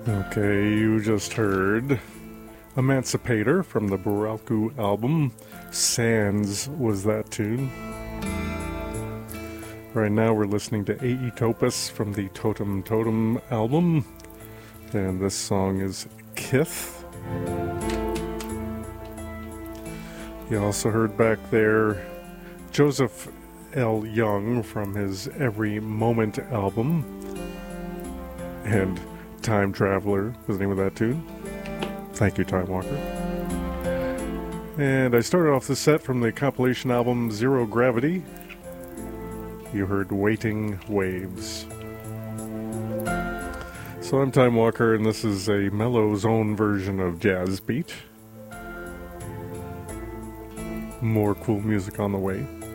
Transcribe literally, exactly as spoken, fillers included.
Okay, you just heard Emancipator from the Buralku album. Sands was that tune. Right now we're listening to Aetopus from the Totem Totem album. And this song is Kith. You also heard back there Joseph L. Young from his Every Moment album. And Time Traveler was the name of that tune. Thank you, Time Walker. And I started off the set from the compilation album Zero Gravity. You heard Waiting Waves. So I'm Time Walker, and this is a mellow zone version of Jazz Beat. More cool music on the way.